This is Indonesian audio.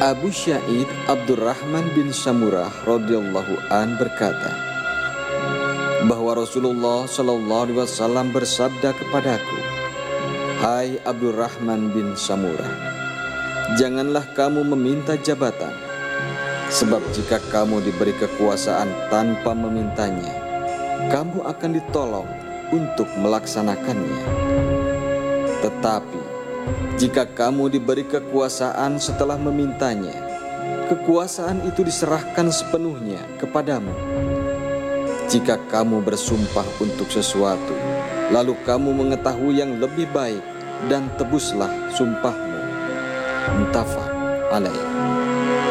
Abu Syaid Abdurrahman bin Samurah radhiyallahu an berkata bahwa Rasulullah sallallahu alaihi wasallam bersabda kepadaku, "Hai Abdurrahman bin Samurah, janganlah kamu meminta jabatan, sebab jika kamu diberi kekuasaan tanpa memintanya, kamu akan ditolong untuk melaksanakannya. Tetapi jika kamu diberi kekuasaan setelah memintanya, kekuasaan itu diserahkan sepenuhnya kepadamu. Jika kamu bersumpah untuk sesuatu, lalu kamu mengetahui yang lebih baik, dan tebuslah sumpahmu." Muttafaq alaih.